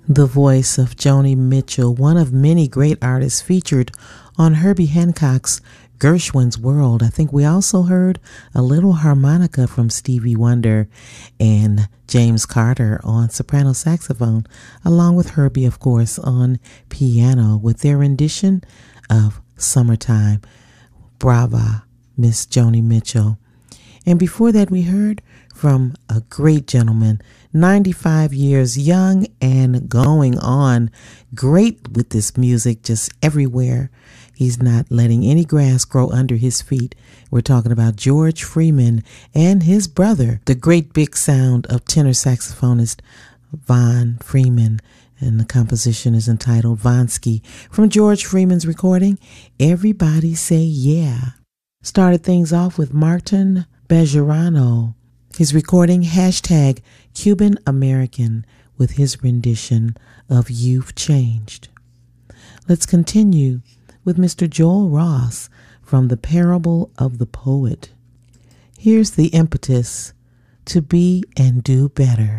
The voice of Joni Mitchell, one of many great artists featured on Herbie Hancock's Gershwin's World. I think we also heard a little harmonica from Stevie Wonder and James Carter on soprano saxophone, along with Herbie, of course, on piano with their rendition of Summertime. Brava, Miss Joni Mitchell. And before that, we heard from a great gentleman, 95 years young and going on, great with this music, just everywhere. He's not letting any grass grow under his feet. We're talking about George Freeman and his brother, the great big sound of tenor saxophonist Von Freeman. And the composition is entitled Vonsky, from George Freeman's recording, Everybody Say Yeah. Started things off with Martin Bejarano, his recording hashtag Cuban American, with his rendition of You've Changed. Let's continue with Mr. Joel Ross from The Parable of the Poet. Here's the impetus to be and do better.